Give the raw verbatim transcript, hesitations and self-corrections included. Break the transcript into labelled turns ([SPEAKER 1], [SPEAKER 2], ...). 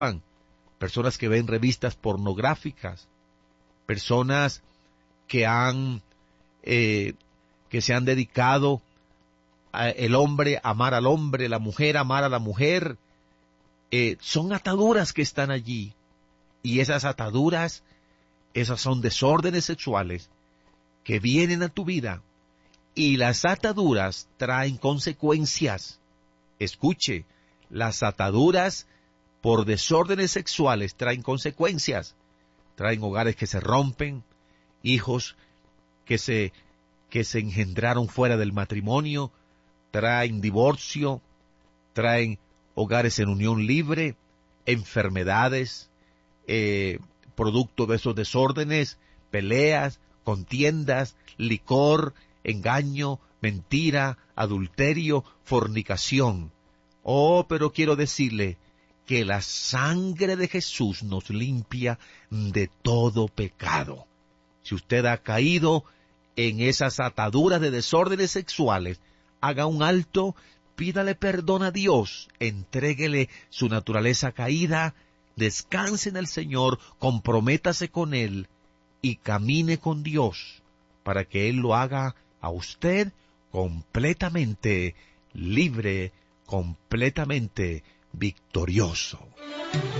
[SPEAKER 1] personas que ven revistas pornográficas, personas que han eh, que se han dedicado a el hombre a amar al hombre, la mujer a amar a la mujer. Eh, son ataduras que están allí, y esas ataduras, esas son desórdenes sexuales que vienen a tu vida, y las ataduras traen consecuencias. Escuche, las ataduras por desórdenes sexuales traen consecuencias, traen hogares que se rompen, hijos que se, que se engendraron fuera del matrimonio, traen divorcio, traen hogares en unión libre, enfermedades, eh, producto de esos desórdenes, peleas, contiendas, licor, engaño, mentira, adulterio, fornicación. Oh, pero quiero decirle que la sangre de Jesús nos limpia de todo pecado. Si usted ha caído en esas ataduras de desórdenes sexuales, haga un alto, pídale perdón a Dios, entréguele su naturaleza caída, descanse en el Señor, comprométase con Él y camine con Dios para que Él lo haga a usted completamente libre, completamente victorioso.